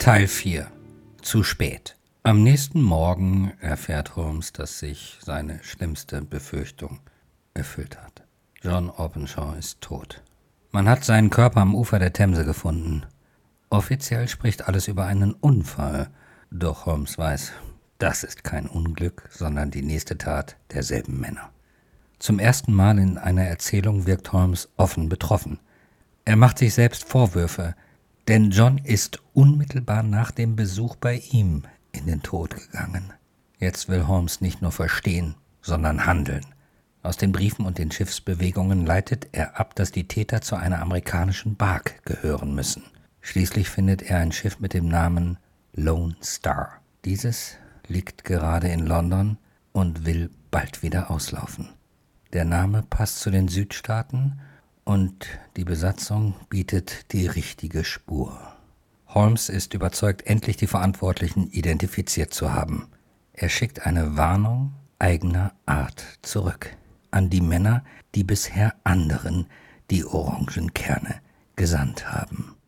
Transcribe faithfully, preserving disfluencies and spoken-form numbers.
Teil vier. Zu spät. Am nächsten Morgen erfährt Holmes, dass sich seine schlimmste Befürchtung erfüllt hat. John Openshaw ist tot. Man hat seinen Körper am Ufer der Themse gefunden. Offiziell spricht alles über einen Unfall. Doch Holmes weiß, das ist kein Unglück, sondern die nächste Tat derselben Männer. Zum ersten Mal in einer Erzählung wirkt Holmes offen betroffen. Er macht sich selbst Vorwürfe, denn John ist unmittelbar nach dem Besuch bei ihm in den Tod gegangen. Jetzt will Holmes nicht nur verstehen, sondern handeln. Aus den Briefen und den Schiffsbewegungen leitet er ab, dass die Täter zu einer amerikanischen Bark gehören müssen. Schließlich findet er ein Schiff mit dem Namen Lone Star. Dieses liegt gerade in London und will bald wieder auslaufen. Der Name passt zu den Südstaaten und die Besatzung bietet die richtige Spur. Holmes ist überzeugt, endlich die Verantwortlichen identifiziert zu haben. Er schickt eine Warnung eigener Art zurück an die Männer, die bisher anderen die Orangenkerne gesandt haben.